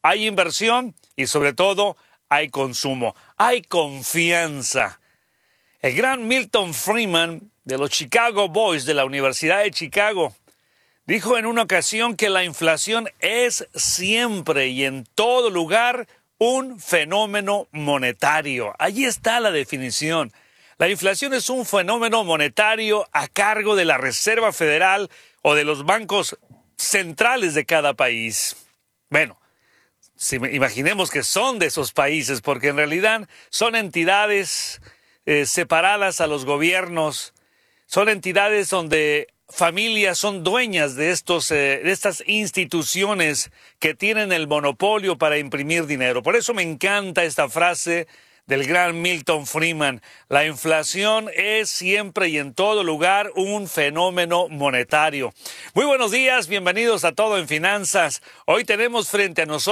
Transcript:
hay inversión y sobre todo hay consumo, hay confianza. El gran Milton Friedman de los Chicago Boys de la Universidad de Chicago dijo en una ocasión que la inflación es siempre y en todo lugar un fenómeno monetario. Allí está la definición. La inflación es un fenómeno monetario a cargo de la Reserva Federal o de los bancos centrales de cada país. Bueno, imaginemos que son de esos países, porque en realidad son entidades separadas a los gobiernos, son entidades donde familias son dueñas de estas instituciones que tienen el monopolio para imprimir dinero. Por eso me encanta esta frase del gran Milton Friedman: la inflación es siempre y en todo lugar un fenómeno monetario. Muy buenos días, bienvenidos a Todo en Finanzas. Hoy tenemos frente a nosotros